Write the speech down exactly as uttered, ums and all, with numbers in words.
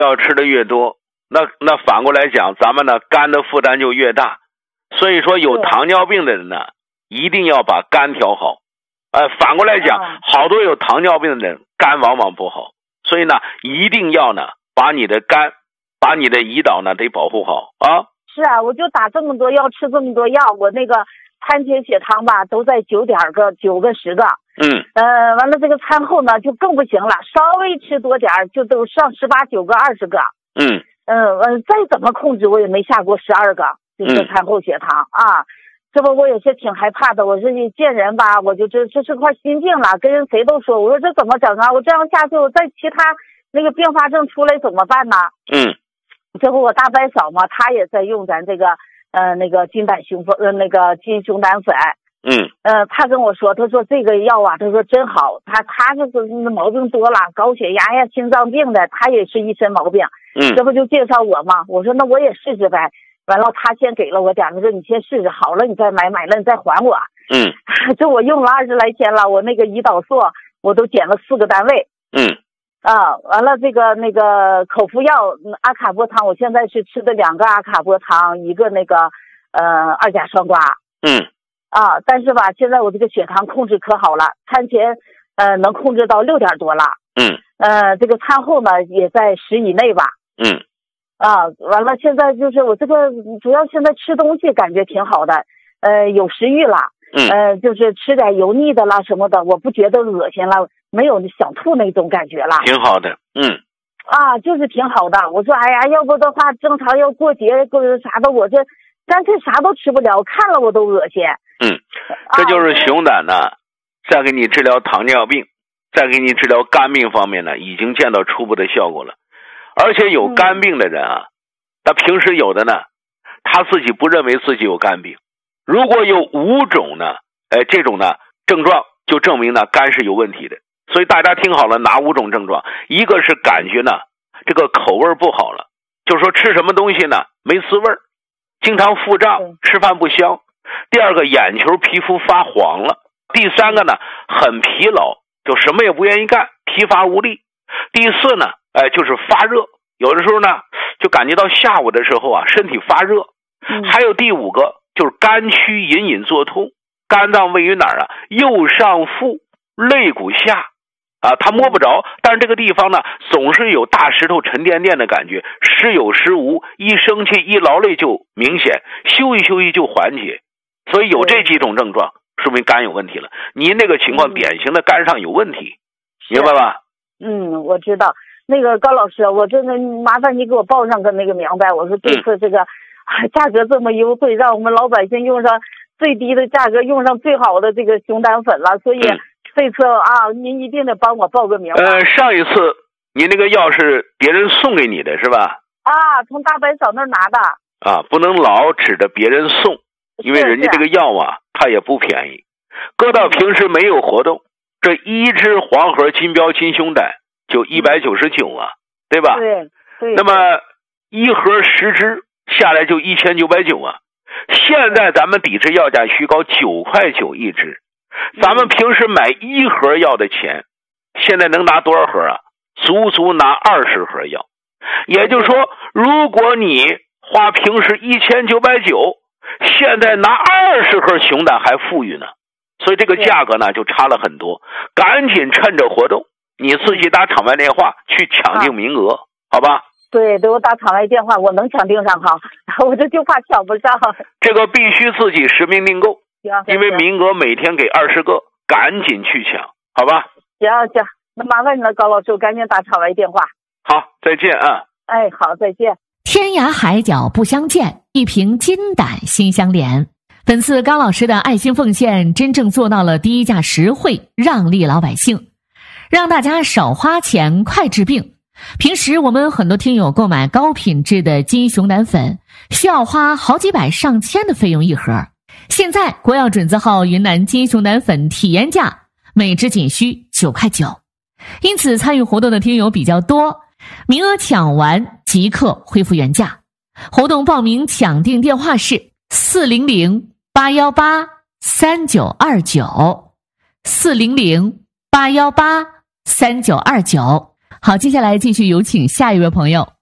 要吃的越多，那那反过来讲，咱们呢肝的负担就越大。所以说有糖尿病的人呢，一定要把肝调好。呃，反过来讲， 嗯、 好多有糖尿病的人肝往往不好，所以呢，一定要呢把你的肝，把你的胰岛呢得保护好啊。 是啊，我就打这么多药，吃这么多药，我那个餐前血糖吧都在九点个九个十个。 嗯。 呃，完了这个餐后呢就更不行了，稍微吃多点就都上十八九个二十个。 嗯。 嗯呃，再怎么控制我也没下过十二个，就是餐后血糖、嗯、啊。这不我也是挺害怕的，我是见人吧，我就这这是块心病了，跟人谁都说，我说这怎么整啊？我这样下去，我再其他那个并发症出来怎么办呢？ 嗯， 这不我大伯嫂嘛，她也在用咱这个呃那个金胆雄呃那个金熊胆粉。 嗯， 呃，她跟我说，她说这个药啊，她说真好，她她就是毛病多了，高血压呀、心脏病的，她也是一身毛病。 嗯， 这不就介绍我吗？我说那我也试试呗。完了，他先给了我点，他说你先试试，好了你再买，买了你再还我。 嗯， 这我用了二十来天了，我那个胰岛素我都减了四个单位。 嗯， 啊，完了这个那个口服药阿卡波糖，我现在是吃的两个阿卡波糖，一个那个呃二甲双胍。 嗯， 啊，但是吧，现在我这个血糖控制可好了，餐前呃能控制到六点多了。 嗯， 呃，这个餐后呢也在十以内吧。 嗯。 啊，完了，现在就是我这个主要现在吃东西感觉挺好的，呃，有食欲了， 嗯， 呃，就是吃点油腻的啦什么的，我不觉得恶心了，没有想吐那种感觉了， 挺好的，嗯， 啊，就是挺好的。我说，哎呀，要不的话，正常要过节过啥的，我这干脆啥都吃不了，看了我都恶心。 嗯，这就是熊胆呢，啊、再给你治疗糖尿病，再给你治疗肝病方面呢，已经见到初步的效果了。而且有肝病的人啊，他平时有的呢，他自己不认为自己有肝病。如果有五种呢，哎，这种呢症状就证明呢肝是有问题的。所以大家听好了，哪五种症状？一个是感觉呢这个口味不好了，就是说吃什么东西呢没滋味，经常腹胀，吃饭不香。第二个，眼球皮肤发黄了。第三个呢，很疲劳，就什么也不愿意干，疲乏无力。第四呢，哎，就是发热，有的时候呢，就感觉到下午的时候啊，身体发热。 嗯、还有第五个，就是肝区隐隐作痛，肝脏位于哪儿啊？右上腹肋骨下啊，他摸不着，但是这个地方呢，总是有大石头沉甸甸的感觉，时有时无，一生气一劳累就明显，休息休息就缓解。所以有这几种症状，说明肝有问题了。您那个情况典型的肝上有问题，嗯、明白吧？ 嗯，我知道。那个高老师，我真的麻烦你给我报上个那个明白。我说这次这个、嗯、价格这么优惠，让我们老百姓用上最低的价格，用上最好的这个熊胆粉了。所以这次啊，您一定得帮我报个名。 呃，上一次您那个药是别人送给你的是吧？ 啊，从大白嫂那儿拿的。 啊，不能老指着别人送，因为人家这个药啊，它也不便宜。搁到平时没有活动，这一支黄河金标金熊胆就一百九十九啊，对吧？ 对对。 那么一盒十支下来就一千九百九啊。现在咱们抵制药价虚高，九块九一支。咱们平时买一盒药的钱，现在能拿多少盒啊？足足拿二十盒药。也就是说，如果你花平时一千九百九，现在拿二十盒熊胆还富裕呢。所以这个价格呢就差了很多，赶紧趁着活动，你自己打场外电话去抢订名额，啊、好吧？ 对，对我打场外电话，我能抢订上哈，我这就怕抢不上。 这个必须自己实名订购，因为名额每天给二十个，赶紧去抢，好吧？ 行行，那麻烦你了，高老师，我赶紧打场外电话。 好，再见啊！ 哎，好，再见。 天涯海角不相见，一瓶金胆心相连。本次高老师的爱心奉献真正做到了低价实惠，让利老百姓，让大家少花钱快治病。平时我们很多听友购买高品质的金熊胆粉需要花好几百上千的费用一盒，现在国药准字号云南金熊胆粉体验价每支仅需九块九，因此参与活动的听友比较多，名额抢完即刻恢复原价。活动报名抢订电话是四零零八一八三九二九，四零零八一八三九二九。 好，接下来继续有请下一位朋友。